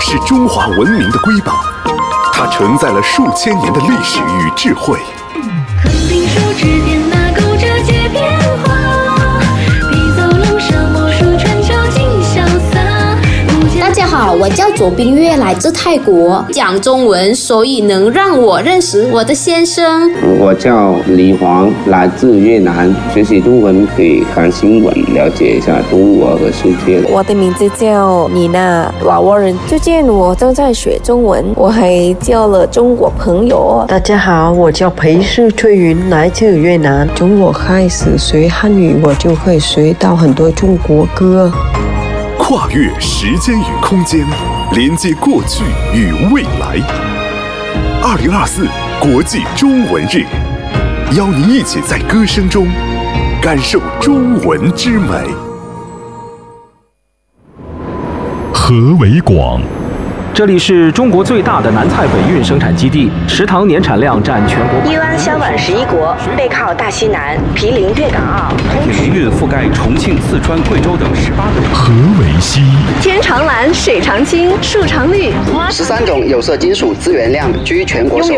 是中华文明的瑰宝，它承载了数千年的历史与智慧。 肯定手指点那勾这些变化，笔走龙蛇魔术传承尽潇洒。 大家好，我叫左冰月，来自泰国，讲中文，所以能让我认识我的先生。 我叫李黄，来自越南，学习中文可以看新闻，了解一下中国和世界。 我的名字叫妮娜，老挝人。最近我正在学中文，我还交了中国朋友。 大家好，我叫裴世翠云，来自越南。从我开始学汉语，我就会学到很多中国歌。 跨越时间与空间，连接过去与未来。2024国际中文日，邀您一起在歌声中感受中文之美。 河为广， 这里是中国最大的南菜北运生产基地，食糖年产量占全国。 一湾销往11国，背靠大西南，毗邻粤港澳， 铁龙运覆盖重庆、四川、贵州等18个省。 河为西， 天常蓝，水常青，树常绿， 13种有色金属资源量居全国首。